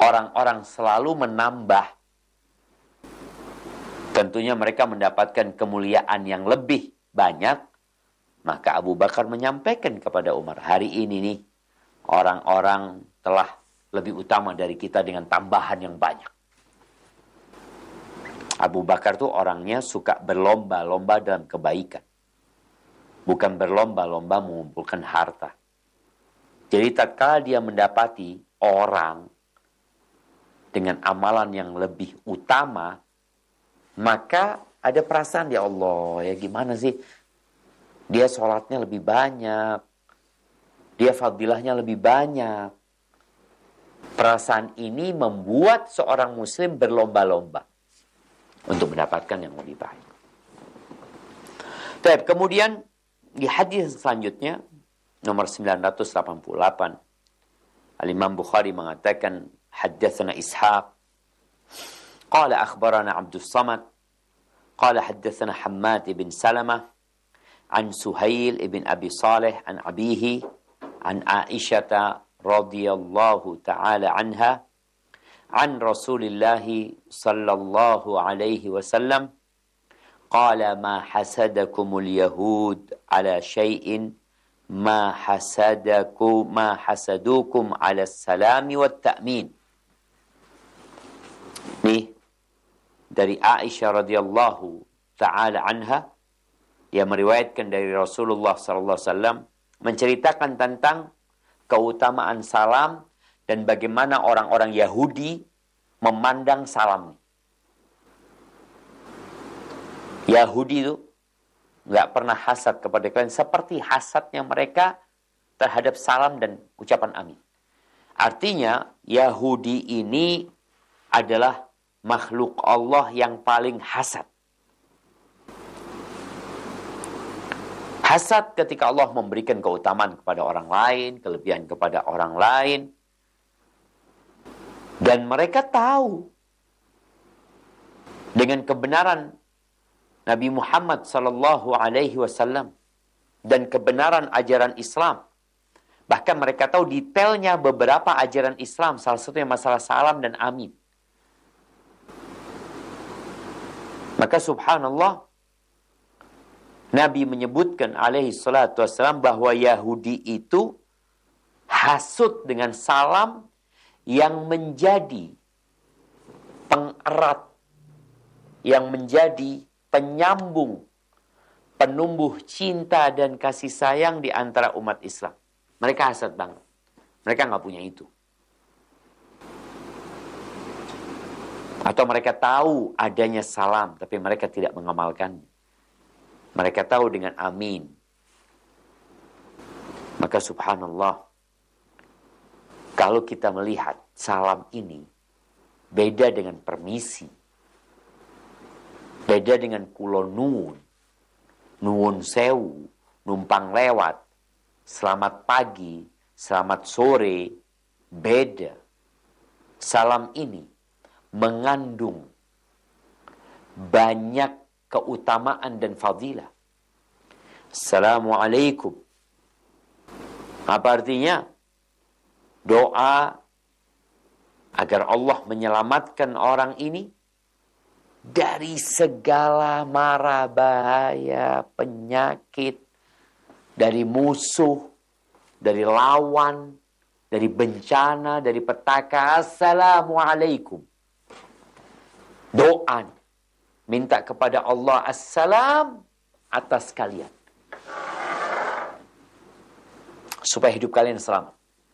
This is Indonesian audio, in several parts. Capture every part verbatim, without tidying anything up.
orang-orang selalu menambah, tentunya mereka mendapatkan kemuliaan yang lebih banyak. Maka Abu Bakar menyampaikan kepada Umar, hari ini nih, orang-orang telah lebih utama dari kita dengan tambahan yang banyak. Abu Bakar tuh orangnya suka berlomba-lomba dalam kebaikan. Bukan berlomba-lomba mengumpulkan harta. Jadi tatkala dia mendapati orang dengan amalan yang lebih utama, maka ada perasaan, ya Allah, ya gimana sih? Dia sholatnya lebih banyak. Dia fadilahnya lebih banyak. Perasaan ini membuat seorang muslim berlomba-lomba untuk mendapatkan yang lebih baik. Baik, kemudian di hadis selanjutnya, nomor sembilan ratus delapan puluh delapan, Al-Imam Bukhari mengatakan, haddatsana Ishaq, qala akhbarana Abdus Samad, qala haddatsana Hammad ibn Salamah, an Suhail ibn Abi Saleh, an abihi, an Aisyah radhiyallahu ta'ala anha, an Rasulillah sallallahu alaihi wasallam, qala ma hasadakumul yahud ala syai'in ma hasadakum ma hasadukum ala salami wat ta'min. Nih dari Aisyah radhiyallahu ta'ala anha, yang meriwayatkan dari Rasulullah sallallahu alaihi wasallam, menceritakan tentang keutamaan salam dan bagaimana orang-orang Yahudi memandang salam. Yahudi itu nggak pernah hasad kepada kalian seperti hasadnya mereka terhadap salam dan ucapan amin. Artinya Yahudi ini adalah makhluk Allah yang paling hasad. Hasad ketika Allah memberikan keutamaan kepada orang lain, kelebihan kepada orang lain. Dan mereka tahu dengan kebenaran Nabi Muhammad sallallahu alaihi wasallam dan kebenaran ajaran Islam. Bahkan mereka tahu detailnya beberapa ajaran Islam, salah satunya masalah salam dan amin. Maka subhanallah, Nabi menyebutkan alaihi salatu wassalam bahwa Yahudi itu hasut dengan salam yang menjadi pengerat, yang menjadi penyambung, penumbuh cinta dan kasih sayang di antara umat Islam. Mereka hasad banget. Mereka nggak punya itu. Atau mereka tahu adanya salam, tapi mereka tidak mengamalkannya. Mereka tahu dengan amin. Maka subhanallah, kalau kita melihat salam ini beda dengan permisi, beda dengan kulon nuwun, nuwun sewu, numpang lewat, selamat pagi, selamat sore, beda. Salam ini mengandung banyak keutamaan dan fadilah. Assalamualaikum. Apa artinya? Doa agar Allah menyelamatkan orang ini dari segala mara bahaya, penyakit, dari musuh, dari lawan, dari bencana, dari petaka. Assalamualaikum. Doa minta kepada Allah assalam atas kalian, supaya hidup kalian selamat.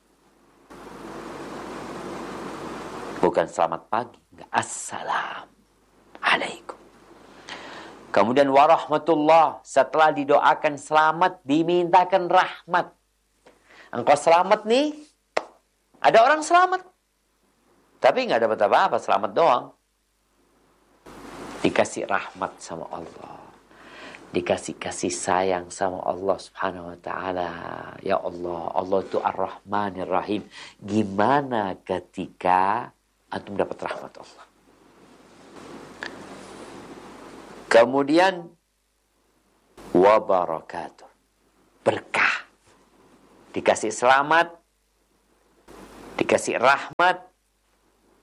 Bukan selamat pagi, enggak, assalam alaikum. Kemudian warahmatullah, setelah didoakan selamat, dimintakan rahmat. Engkau selamat nih, ada orang selamat, tapi nggak dapat apa-apa, selamat doang. Dikasih rahmat sama Allah, dikasih kasih sayang sama Allah subhanahu wa ta'ala. Ya Allah, Allah itu ar-Rahmanir Rahim. Gimana ketika antum dapat rahmat Allah? Kemudian wabarakatuh, berkah, dikasih selamat, dikasih rahmat,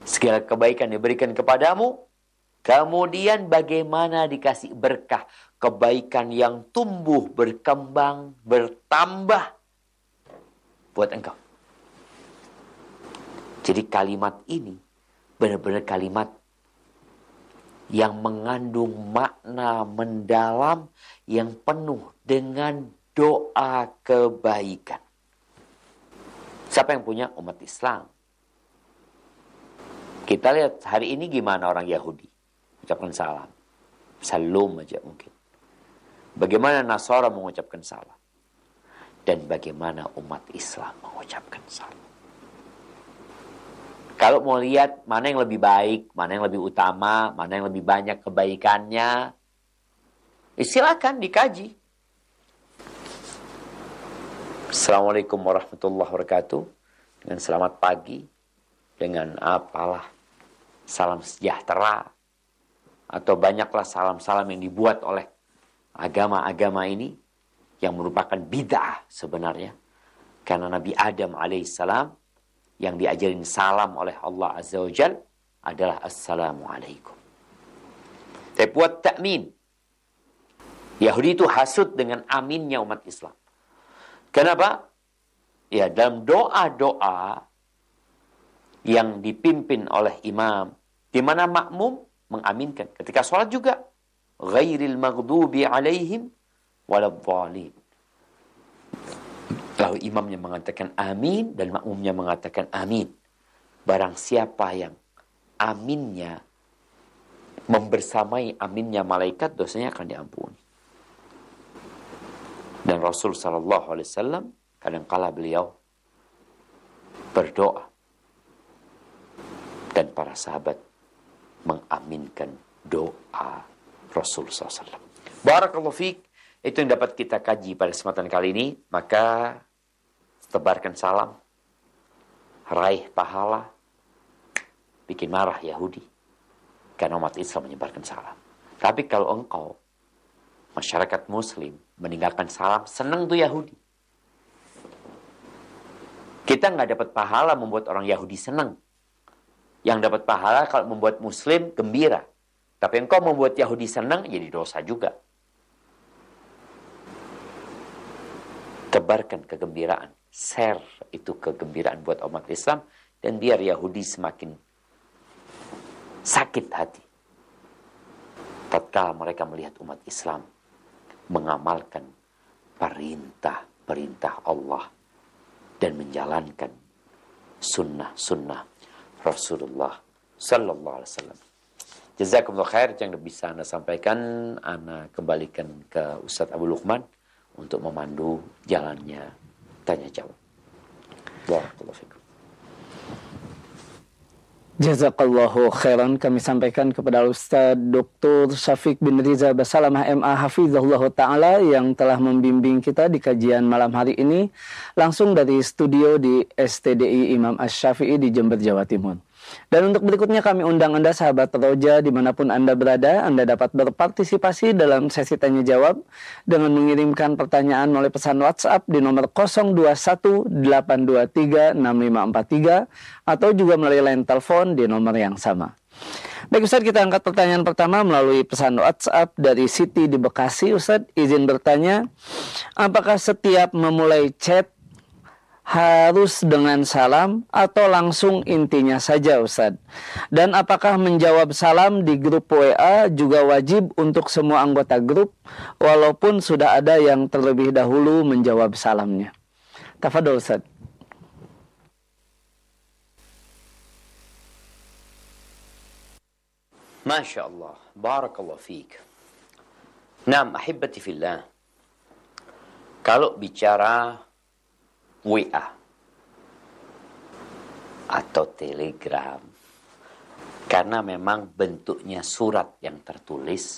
Segala kebaikan diberikan kepadamu. Kemudian bagaimana dikasih berkah. Kebaikan yang tumbuh, berkembang, bertambah. Buat engkau. Jadi kalimat ini benar-benar kalimat yang mengandung makna mendalam yang penuh dengan doa kebaikan. Siapa yang punya? Umat Islam. Kita lihat hari ini gimana orang Yahudi. Ucapkan salam. Salam aja mungkin. Bagaimana Nasara mengucapkan salam. Dan bagaimana umat Islam mengucapkan salam. Kalau mau lihat mana yang lebih baik, mana yang lebih utama, mana yang lebih banyak kebaikannya, silakan dikaji. Assalamualaikum warahmatullahi wabarakatuh. Dengan selamat pagi, dengan apalah, salam sejahtera, atau banyaklah salam-salam yang dibuat oleh agama-agama ini, yang merupakan bid'ah sebenarnya. Karena Nabi Adam alaihissalam, yang diajarin salam oleh Allah Azza wa Jal adalah Assalamualaikum. Tapi buat takmin. Yahudi itu hasut dengan aminnya umat Islam. Kenapa? Ya, dalam doa-doa yang dipimpin oleh imam, di mana makmum mengaminkan. Ketika sholat juga. Ghairil maghdubi alaihim waladhdallin. Lalu imamnya mengatakan amin dan makmumnya mengatakan amin. Barang siapa yang aminnya membersamai aminnya malaikat, dosanya akan diampuni. Dan Rasul sallallahu alaihi wasallam kadangkala beliau berdoa dan para sahabat mengaminkan doa Rasul sallallahu alaihi wasallam. Barakallahu fiik. Itu yang dapat kita kaji pada kesempatan kali ini. Maka tebarkan salam, raih pahala, bikin marah Yahudi karena umat Islam menyebarkan salam. Tapi kalau engkau masyarakat Muslim meninggalkan salam, senang tuh Yahudi. Kita nggak dapat pahala membuat orang Yahudi senang. Yang dapat pahala kalau membuat Muslim gembira. Tapi engkau membuat Yahudi senang, jadi dosa juga. Tebarkan kegembiraan. Share itu kegembiraan buat umat Islam. Dan biar Yahudi semakin sakit hati. Tatkala mereka melihat umat Islam mengamalkan perintah-perintah Allah. Dan menjalankan sunnah-sunnah Rasulullah Sallallahu Alaihi Wasallam. Jazakumullah khair. Yang bisa Anda sampaikan, Anda kembalikan ke Ustaz Abu Luqman untuk memandu jalannya tanya jawab. Barakallahu fikum. Jazakallahu khairan. Kami sampaikan kepada Ustaz Doktor Syafiq bin Riza Basalamah M A Hafizahullah Ta'ala yang telah membimbing kita di kajian malam hari ini langsung dari studio di S T D I Imam Asy-Syafi'i di Jember, Jawa Timur. Dan untuk berikutnya kami undang Anda sahabat Roja dimanapun Anda berada, Anda dapat berpartisipasi dalam sesi tanya jawab dengan mengirimkan pertanyaan melalui pesan WhatsApp di nomor nol dua satu delapan dua tiga enam lima empat tiga atau juga melalui line telepon di nomor yang sama. Baik Ustaz, kita angkat pertanyaan pertama melalui pesan WhatsApp dari Siti di Bekasi. Ustaz, izin bertanya, apakah setiap memulai chat harus dengan salam atau langsung intinya saja Ustaz? Dan apakah menjawab salam di grup W A juga wajib untuk semua anggota grup walaupun sudah ada yang terlebih dahulu menjawab salamnya? Tafadhol Ustaz. Masya Allah. Barakallahu fiik. Naam, ahibati fillah. Kalau bicara W A atau telegram, karena memang bentuknya surat yang tertulis,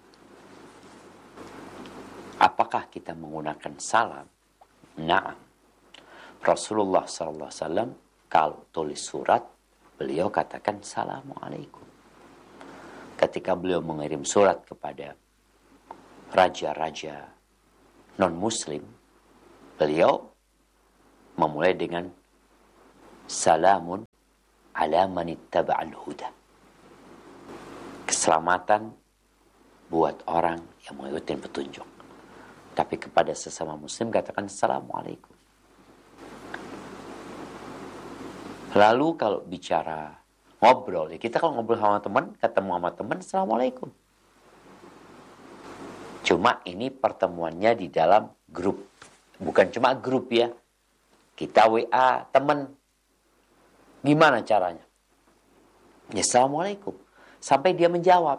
apakah kita menggunakan salam? Nah, Rasulullah sallallahu alaihi wasallam kalau tulis surat, beliau katakan Assalamualaikum. Ketika beliau mengirim surat kepada raja-raja non-muslim, beliau memulai dengan Salamun ala man ittaba'al huda. Keselamatan buat orang yang mengikuti petunjuk. Tapi kepada sesama muslim katakan assalamualaikum. Lalu kalau bicara ngobrol, ya kita kalau ngobrol sama teman, ketemu sama teman, assalamualaikum. Cuma ini pertemuannya di dalam grup. Bukan cuma grup ya. Kita W A teman. Gimana caranya? Ya assalamualaikum. Sampai dia menjawab.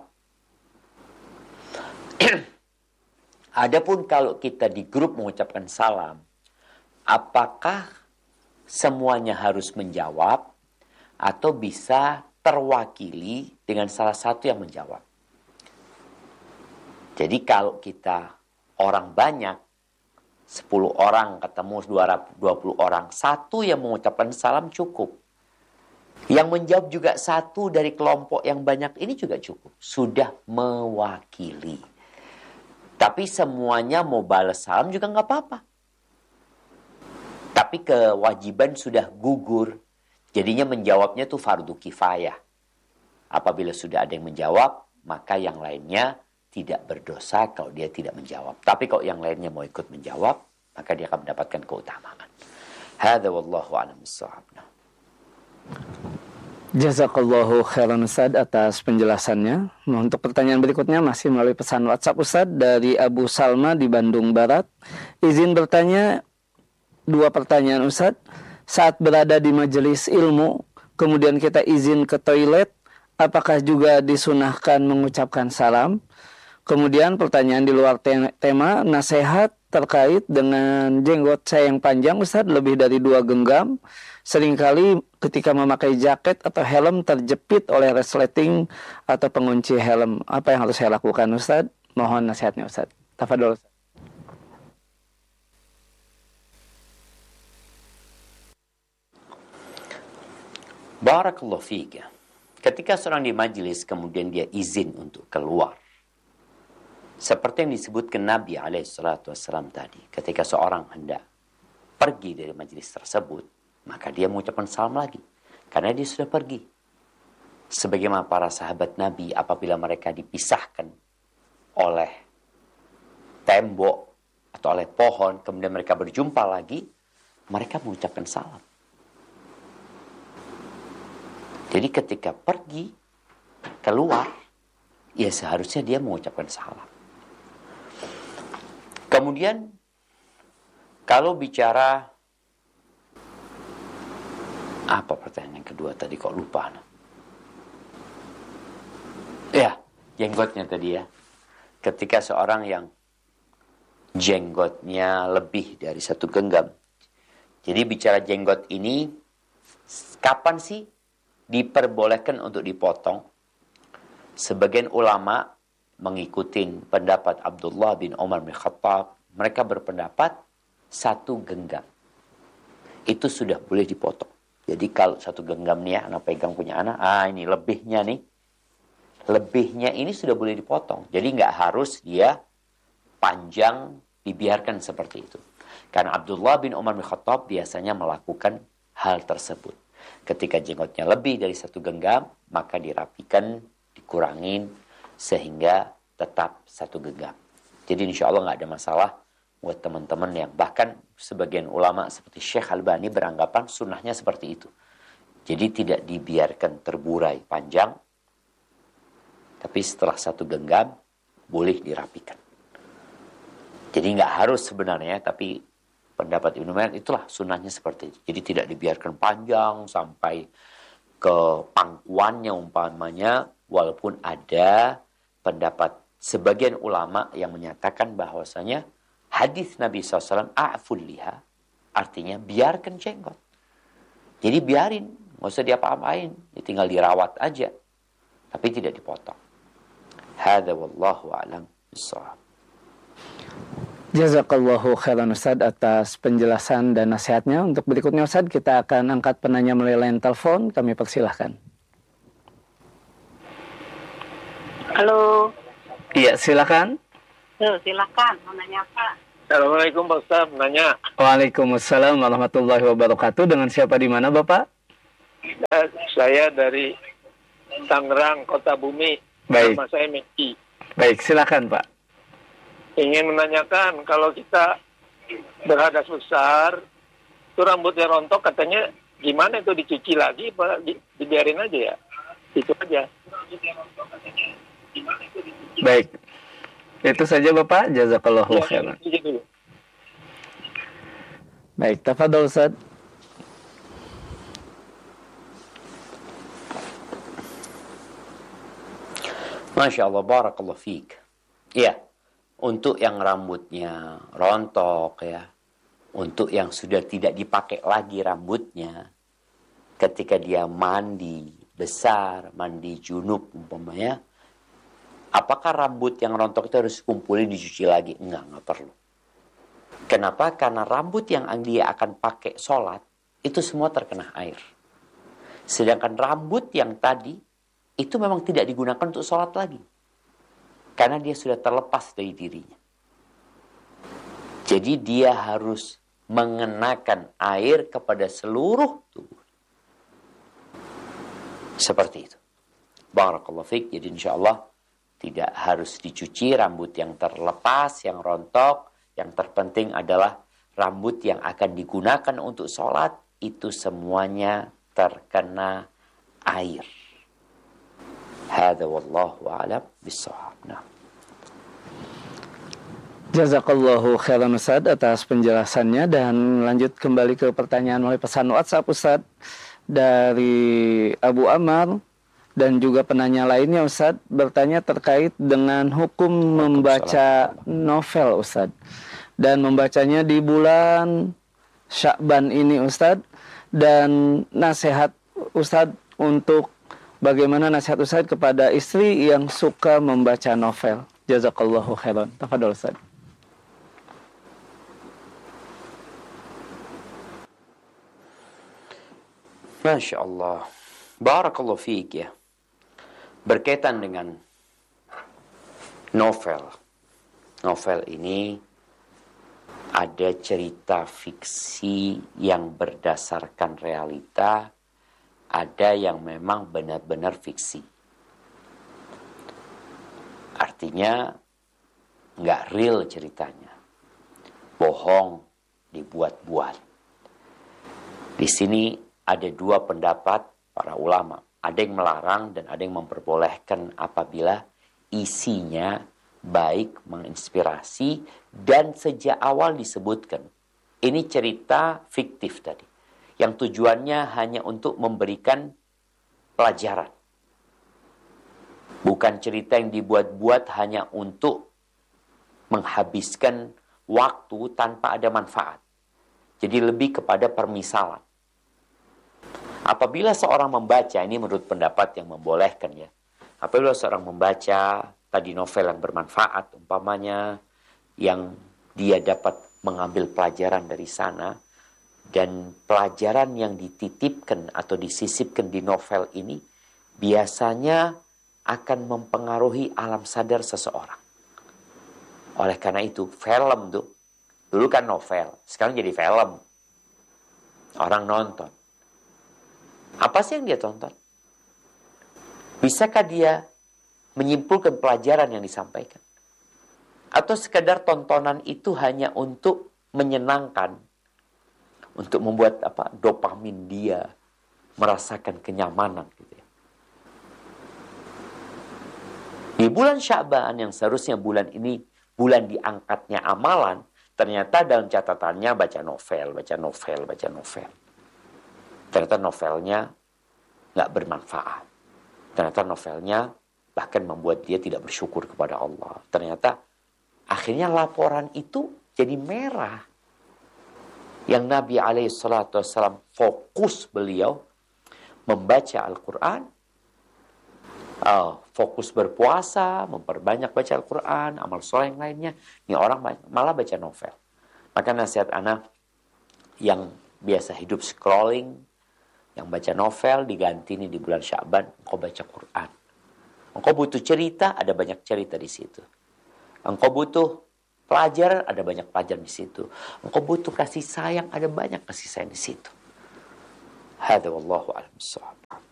Adapun kalau kita di grup mengucapkan salam, apakah semuanya harus menjawab atau bisa terwakili dengan salah satu yang menjawab? Jadi kalau kita orang banyak, sepuluh orang ketemu dua puluh orang, satu yang mengucapkan salam cukup. Yang menjawab juga satu dari kelompok yang banyak ini juga cukup. Sudah mewakili. Tapi semuanya mau balas salam juga nggak apa-apa. Tapi kewajiban sudah gugur. Jadinya menjawabnya itu fardu kifayah. Apabila sudah ada yang menjawab, maka yang lainnya tidak berdosa kalau dia tidak menjawab. Tapi kalau yang lainnya mau ikut menjawab, maka dia akan mendapatkan keutamaan. Hadza wallahu a'lam bissawab. Jazakallahu khairan Ustaz atas penjelasannya. Nah, untuk pertanyaan berikutnya masih melalui pesan WhatsApp Ustaz dari Abu Salma di Bandung Barat. Izin bertanya dua pertanyaan Ustaz. Saat berada di majelis ilmu, kemudian kita izin ke toilet, apakah juga disunahkan mengucapkan salam? Kemudian pertanyaan di luar tema, nasihat terkait dengan jenggot saya yang panjang Ustaz, lebih dari dua genggam. Seringkali ketika memakai jaket atau helm terjepit oleh resleting atau pengunci helm. Apa yang harus saya lakukan Ustaz? Mohon nasihatnya Ustaz. Tafadhol Ustaz. Barakallahu fiik. Ketika seorang di majelis kemudian dia izin untuk keluar. Seperti yang disebutkan Nabi alaihi salatu wassalam tadi. Ketika seorang hendak pergi dari majelis tersebut, maka dia mengucapkan salam lagi. Karena dia sudah pergi. Sebagaimana para sahabat Nabi apabila mereka dipisahkan oleh tembok atau oleh pohon, kemudian mereka berjumpa lagi, mereka mengucapkan salam. Jadi ketika pergi, keluar, ya seharusnya dia mengucapkan salam. Kemudian, kalau bicara apa pertanyaan yang kedua tadi kok lupa? Ya, jenggotnya tadi ya. Ketika seorang yang jenggotnya lebih dari satu genggam. Jadi bicara jenggot ini, kapan sih diperbolehkan untuk dipotong? Sebagian ulama mengikuti pendapat Abdullah bin Umar bin Khattab. Mereka berpendapat satu genggam. Itu sudah boleh dipotong. Jadi kalau satu genggam nih ya, anak pegang punya anak, ah ini lebihnya nih. Lebihnya ini sudah boleh dipotong. Jadi nggak harus dia panjang, dibiarkan seperti itu. Karena Abdullah bin Umar bin Khattab biasanya melakukan hal tersebut. Ketika jenggotnya lebih dari satu genggam, maka dirapikan, dikurangin, sehingga tetap satu genggam. Jadi insya Allah nggak ada masalah buat teman-teman yang bahkan sebagian ulama seperti Syekh Albani beranggapan sunnahnya seperti itu. Jadi tidak dibiarkan terburai panjang, tapi setelah satu genggam boleh dirapikan. Jadi nggak harus sebenarnya, tapi pendapat Ibnu Umayyah itulah sunnahnya seperti itu. Jadi tidak dibiarkan panjang sampai ke pangkuannya umpamanya, walaupun ada pendapat sebagian ulama yang menyatakan bahwasanya hadis Nabi shallallahu alaihi wasallam a'ful liha, artinya biarkan jenggot. Jadi biarin, nggak usah diapa-apain, tinggal dirawat aja, tapi tidak dipotong. Hadza wallahu a'lam bissawab. Jazakallahu khairan Ustaz atas penjelasan dan nasihatnya. Untuk berikutnya Ustaz, kita akan angkat penanya melalui line telepon. Kami persilahkan. Halo. Iya, silakan. Tuh, silakan. Mau nanya apa? Assalamualaikum Pak Ustaz, nanya. Waalaikumsalam warahmatullahi wabarakatuh. Dengan siapa di mana Bapak? Eh, Saya dari Tangerang, Kota Bumi. Baik. Nama saya Meki. Baik, silakan Pak. Ingin menanyakan, kalau kita berhadas besar, itu rambutnya rontok, katanya gimana itu, dicuci lagi, apa di, dibiarin aja ya? Itu aja. Baik. Itu saja Bapak, jazakallahu Ya, khairan. ya, dulu. Baik, tafadhol Ustaz. Masya Allah, barakallahu fiik. Iya, untuk yang rambutnya rontok ya, untuk yang sudah tidak dipakai lagi rambutnya, ketika dia mandi besar, mandi junub umpamanya, apakah rambut yang rontok itu harus kumpulin dicuci lagi? Enggak, enggak perlu. Kenapa? Karena rambut yang dia akan pakai sholat, itu semua terkena air. Sedangkan rambut yang tadi, itu memang tidak digunakan untuk sholat lagi. Karena dia sudah terlepas dari dirinya. Jadi dia harus mengenakan air kepada seluruh tubuh. Seperti itu. Barakallahu fiik. Jadi insya Allah tidak harus dicuci rambut yang terlepas, yang rontok. Yang terpenting adalah rambut yang akan digunakan untuk sholat, itu semuanya terkena air. Hadza wallahu a'lam bissawab. Nah. Jazakallahu khairan Ustaz atas penjelasannya, dan lanjut kembali ke pertanyaan oleh pesan WhatsApp Ustaz dari Abu Amar dan juga penanya lainnya Ustaz, bertanya terkait dengan hukum membaca novel Ustaz, dan membacanya di bulan Sya'ban ini Ustaz, dan nasihat Ustaz untuk bagaimana nasihat Ustaz kepada istri yang suka membaca novel. Jazakallahu khairan. Tafadhol Ustaz. Masya Allah. Barakallahu fiik ya. Berkaitan dengan novel. Novel ini ada cerita fiksi yang berdasarkan realita, ada yang memang benar-benar fiksi. Artinya nggak real ceritanya. Bohong, dibuat-buat. Di sini ada dua pendapat para ulama. Ada yang melarang dan ada yang memperbolehkan apabila isinya baik, menginspirasi, dan sejak awal disebutkan. Ini cerita fiktif tadi. Yang tujuannya hanya untuk memberikan pelajaran. Bukan cerita yang dibuat-buat hanya untuk menghabiskan waktu tanpa ada manfaat. Jadi lebih kepada permisalan. Apabila seorang membaca, ini menurut pendapat yang membolehkan ya. Apabila seorang membaca tadi novel yang bermanfaat, umpamanya yang dia dapat mengambil pelajaran dari sana, dan pelajaran yang dititipkan atau disisipkan di novel ini biasanya akan mempengaruhi alam sadar seseorang. Oleh karena itu, film tuh, dulu kan novel, sekarang jadi film. Orang nonton. Apa sih yang dia tonton? Bisakah dia menyimpulkan pelajaran yang disampaikan? Atau sekedar tontonan itu hanya untuk menyenangkan, untuk membuat apa dopamin dia merasakan kenyamanan gitu ya. Di bulan Sya'ban yang seharusnya bulan ini bulan diangkatnya amalan, ternyata dalam catatannya baca novel, baca novel, baca novel. Ternyata novelnya nggak bermanfaat. Ternyata novelnya bahkan membuat dia tidak bersyukur kepada Allah. Ternyata akhirnya laporan itu jadi merah. Yang Nabi alaihi salatu wassalam fokus beliau membaca Al-Quran, uh, fokus berpuasa, memperbanyak baca Al-Quran, amal soleh yang lainnya. Ini orang malah baca novel. Maka nasihat anak yang biasa hidup scrolling, yang baca novel, diganti nih di bulan Sya'ban, engkau baca Quran. Engkau butuh cerita, ada banyak cerita di situ. Engkau butuh pelajaran, ada banyak pelajaran di situ. Engkau butuh kasih sayang, ada banyak kasih sayang di situ. Hadza wallahu a'lam bissawab.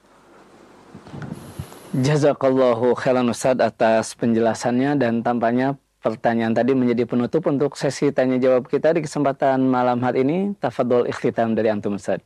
Jazakallahu khairan Ustaz atas penjelasannya, dan tampaknya pertanyaan tadi menjadi penutup untuk sesi tanya jawab kita di kesempatan malam hari ini. Tafadhol ikhtitam dari antum Ustaz.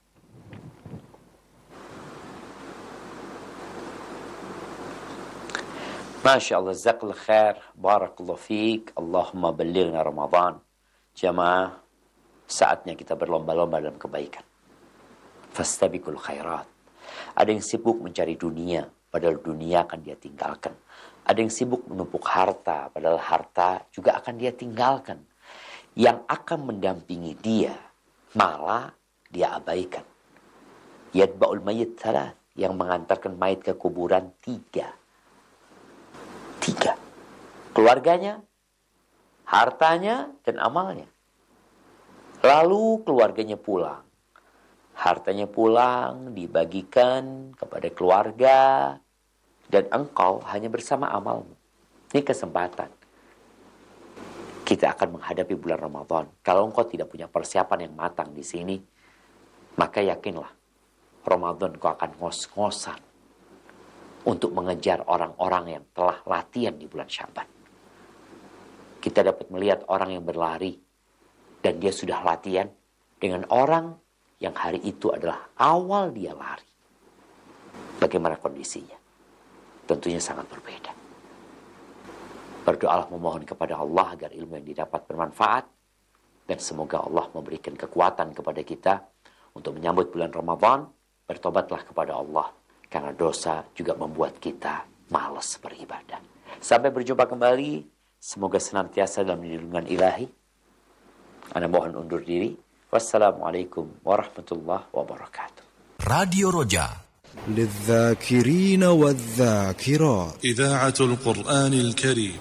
Masya Allah, jazakallahu khair, barakallahu fiik, Allahumma ballighna Ramadan. Jamaah, saatnya kita berlomba-lomba dalam kebaikan. Fastabiqul khairat. Ada yang sibuk mencari dunia, padahal dunia akan dia tinggalkan. Ada yang sibuk menumpuk harta, padahal harta juga akan dia tinggalkan. Yang akan mendampingi dia, malah dia abaikan. Yadba'ul mayyit thalath, yang mengantarkan mayit ke kuburan tiga. Tiga. Keluarganya, hartanya, dan amalnya. Lalu keluarganya pulang. Hartanya pulang, dibagikan kepada keluarga, dan engkau hanya bersama amalmu. Ini kesempatan. Kita akan menghadapi bulan Ramadan. Kalau engkau tidak punya persiapan yang matang di sini, maka yakinlah, Ramadan kau akan ngos-ngosan untuk mengejar orang-orang yang telah latihan di bulan Syaban. Kita dapat melihat orang yang berlari, dan dia sudah latihan dengan orang yang hari itu adalah awal dia lari. Bagaimana kondisinya? Tentunya sangat berbeda. Berdoalah memohon kepada Allah agar ilmu yang didapat bermanfaat, dan semoga Allah memberikan kekuatan kepada kita untuk menyambut bulan Ramadan. Bertobatlah kepada Allah, karena dosa juga membuat kita malas beribadah. Sampai berjumpa kembali. Semoga senantiasa dalam lindungan ilahi. Ana mohon undur diri. Wassalamualaikum warahmatullahi wabarakatuh. Radio Roja للذاكرين والذاكرات إذاعة القرآن الكريم.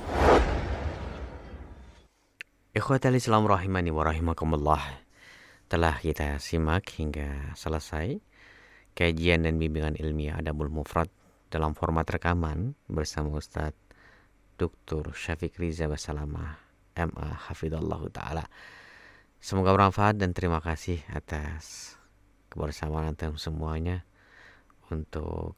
Ikhwatal Islam rahimani wa rahimakumullah. Telah kita simak hingga selesai kajian dan bimbingan ilmiah Adabul Mufrad dalam format rekaman bersama Ustaz Doktor Syafiq Riza Basalamah M A Hafidhallahu Ta'ala. Semoga bermanfaat dan terima kasih atas kebersamaan antum semuanya untuk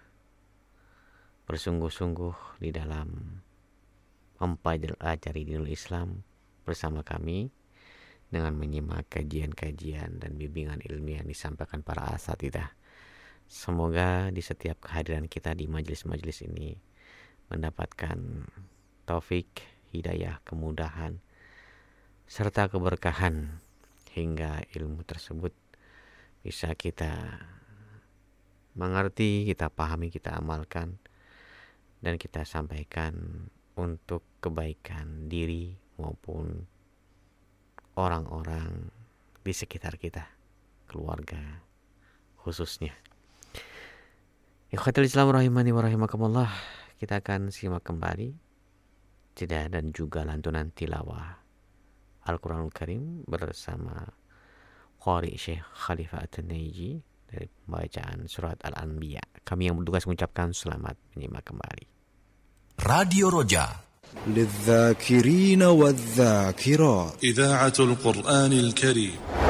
bersungguh-sungguh di dalam mempelajari dinul Islam bersama kami dengan menyimak kajian-kajian dan bimbingan ilmiah yang disampaikan para asatidzah. Semoga di setiap kehadiran kita di majelis-majelis ini mendapatkan taufik, hidayah, kemudahan, serta keberkahan hingga ilmu tersebut bisa kita mengerti, kita pahami, kita amalkan, dan kita sampaikan untuk kebaikan diri maupun orang-orang di sekitar kita, keluarga khususnya. Ikhwatul Islam rahimani wa rahimakumullah. Kita akan simak kembali jeda dan juga lantunan tilawah Al-Quranul Karim bersama Qari Syekh Khalifah At-Naiji dari pembacaan surat Al-Anbiya. Kami yang bertugas mengucapkan selamat menyimak kembali. Radio Roja للذاكرين والذاكرات إذاعة القرآن الكريم.